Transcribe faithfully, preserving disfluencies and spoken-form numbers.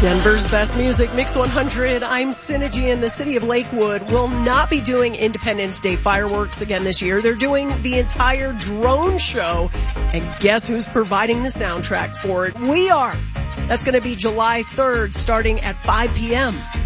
Denver's best music, Mix one hundred. I'm Synergy, and the city of Lakewood will not be doing Independence Day fireworks again this year. They're doing the entire drone show, and guess who's providing the soundtrack for it? We are. That's going to be July third, starting at five p.m.